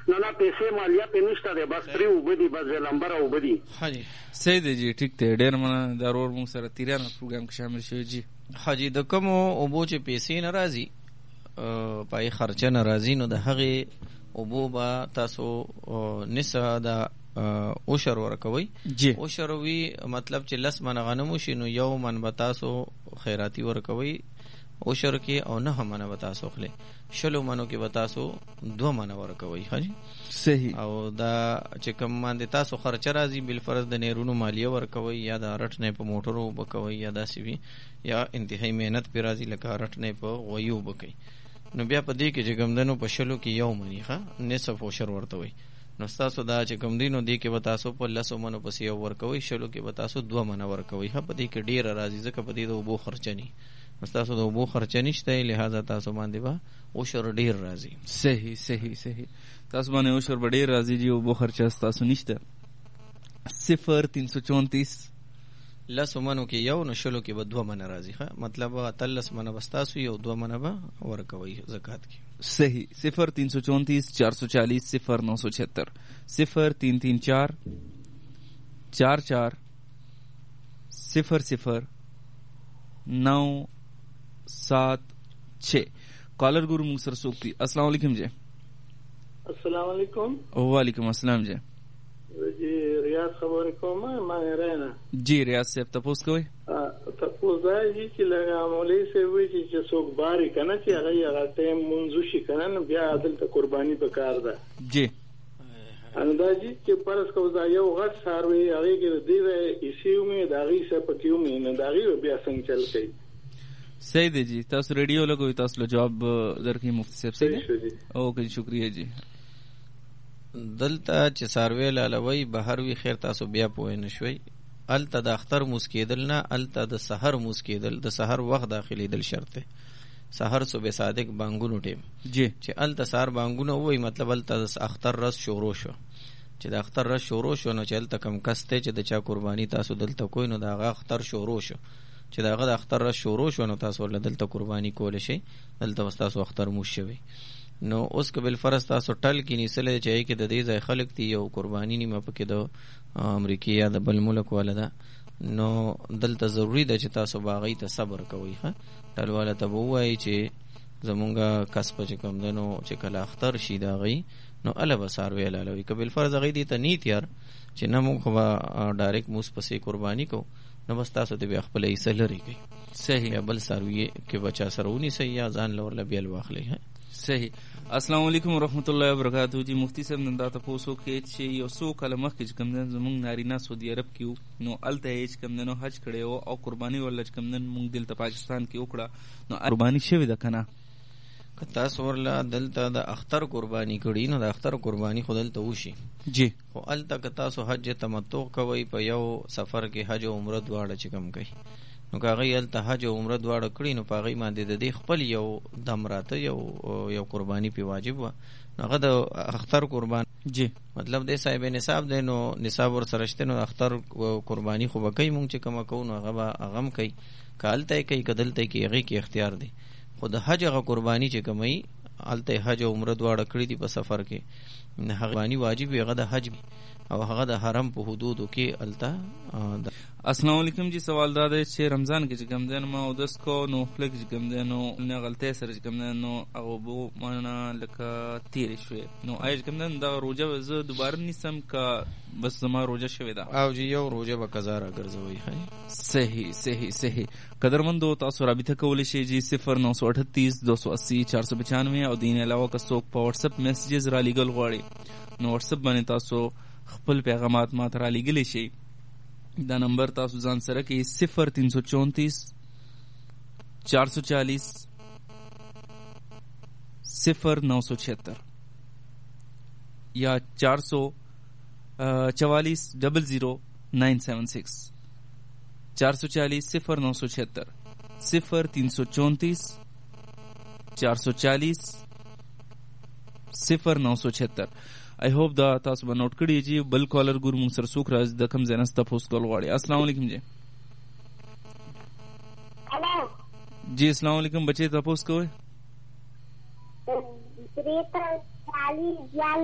نه پیسې مالیه په نشته ده، بس پرې وبدي، بس لمبر وبدي. حاجی صحیح دی جی، ټیک دی، ډېر مننه. ضرور موږ سره تیرانه پروګرام کې شامل شوی جی. حاجی د کوم اوبو چې پیسې نه راځي پای خرچه نه راځي، نو د هغې اوبو به تاسو نصف د اوشر ورکوي. اوشر وي مطلب چې 10 من غنم وشي نو 1 من به تاسو خیراتی ورکوي اوشر کې، او 9 من به تاسو خلی 20 منو کې به تاسو 2 من ورکوي. حاجی صحیح. او دا چې کوم باندې تاسو خرچه راځي بالفرض د نیرونو مالیه ورکوي، یا د رټ نه په موټرو وبکوي، یا داسې وي یا انتهایی مهنت پې راځي لکه رټ نه په غویو وبکوي، نو بیا په دې کې چې کوم دنو په 20 کې 1 منی نصف اوشر ورته وي. نو ستاسو دا چې کوم دینو دی کې به تاسو په 10 منو پسې یو ورکوي، 20 کې به تاسو 2 منه ورکوي. په دې کې ډېره راځي ځکه په دې د اوبو خرچه ني، ستاسو د اوبو خرچه نشته، لہذا تاسو باندې به اوشر ډېر راځي. صحیح صحیح صحیح، تاسو باندې اوشر به ډېر راځي جی، اوبو خرچه تاسو نشته. 0334 10 منو کې یو، نو 20 کې به 2 منه راځي. مطلب 13 منه به تاسو یو 2 منه به ورکوي زکات کې. صحیح. 0334 440 0976 0334 44 00 976. کالر ګورو موږ سره څوک دی. السلام علیکم جی. السلام علیکم. وعلیکم السلام جی. جی ریاض خبر کوم، ما رانه. جی ریاض صاحب تاسو کوی؟ تاسو ځای چې لږه مولوی صاحب وی چې څوک باري کنه چې هغه ټیم منځو شي کنه، نو بیا عدل ته قرباني پکار ده. جی اندازې چې پرس کو ځای یو غټ ساروي هغه کې دی وی ایسیو می داغي څه پکیو می نه داغي بیا څنګه چل کوي. صحیح دی جی، تاسو ریډیو لګوي، تاسو له جواب درکې مفتی صاحب صحیح. اوکے شکریہ جی. دلته چې ساروی لالوي بهر وی خیر تاسو بیا پوه نه شوي. الته د اختر مسکیدل نه، الته د سحر مسکیدل، د سحر وخت داخلي دل شرط ده. سحر صبح صادق بانګونو ټیم جی چې الته سحر بانګونو وای، مطلب الته د اختر رس شروع شو. چې د اختر رس شروع شو نو چې الته کم کسته چې د چا قرباني تاسو دلته کوی، نو دا اختر شروع شو. چې داغه د اختر رس شروع شو نو تاسو ول دلته قرباني کول شي، دلته تاسو اختر مو شوي. نو اوس که بل فرض تاسو ټل کې نیسل چې کې د دې ځای خلک دی یو قرباني نیمه پکې د امریکا یا د بل ملک ولدا، نو دلته ضروری ده چې تاسو باغی ته صبر کوئ. ټل والا ته وایي چې زمونږه کسب چې کوم دنو چې کله اختر شي دا غي، نو الا بسار وی لالوي که بل فرض غي دي ته نیت یار چې نه مونږ ډایرکټ موس پسې قرباني کو، نو بس تاسو ته بیا خپل ایسه لري کوي. صحیح. بل ساروی کې بچا سرونی صحیح یا ځان لور لبیل واخلې. صحیح. السلام علیکم ورحمۃ اللہ وبرکاتہ. جی مفتی صاحب نن دا تاسو کې چې یو څو کله مخکې چې کوم زمونږ نارینه سعودي عرب کې نو الته هیڅ کوم نو حج کړي او قرباني ول چې کوم نن مونږ دلته پاکستان کې وکړه، نو قرباني شوی ده کنه؟ کتا سورلا دلته د اختر قرباني کړي، نو د اختر قرباني خودلته وشي. جی خو الته کتا سو حج تمتع کوي په یو سفر کې حج او عمره دواړه چې کوم کوي، نو کاغی الته حج او عمره دواړه کړي، نو پاغي باندې د دې خپل یو دمراته یو قرباني په واجب و، هغه د اختر قربان. جی مطلب د صاحب نصاب دی، نو نصاب ور سرهشته، نو اختر قرباني خو بکای مونږ چې کوم کو، نو هغه غم کوي کالته کوي کدلته کوي، هغه کې اختیار دی. خو د حج هغه قرباني چې کومي الته حج او عمره دواړه کړی دي په سفر کې، هغه قرباني واجب هغه د حج او هغه د حرم په حدودو کې الته. السلام علیکم جی. سوال دا دی چې رمضان کې چې کوم دین ما او دس کو نو خلک چې کوم دین نو نه غلطه سره چې کوم دین نو او بو معنا لکه تیر شوی، نو آی کوم دین دا روزه زه دوباره نیسم کا بس زما روزه شوی دا او جی یو روزه به قضا را ګرځوي. صحیح صحیح صحیح. قدرمندو تاسو رابطه کولی شئ جی 0938 280 495 او دین علاوه که څوک په واتس اپ میسجز را لګل غواړي نو واتس اپ باندې تاسو خپل پیغامات ماته را لګلی شئ. دا نمبر تاسو ځان سره کې 0334 440 0976 یا 444 00976 440 0976 0334 440 0976. I hope دا تاسو به نوٹ کړی جی. بل کالر ګور مون سره څوک راز د کم زنه تاسو کول غواړي. السلام علیکم جی. هلو جی السلام علیکم. بچی تاسو کوی؟ 43 40